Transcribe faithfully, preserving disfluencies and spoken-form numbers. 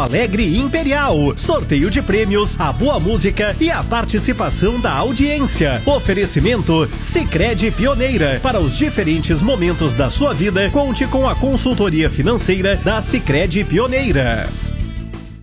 Alegre Imperial. Sorteio de prêmios, a boa música e a participação da audiência. Oferecimento Sicredi Pioneira. Para os diferentes momentos da sua vida, conte com a consultoria financeira da Sicredi Pioneira.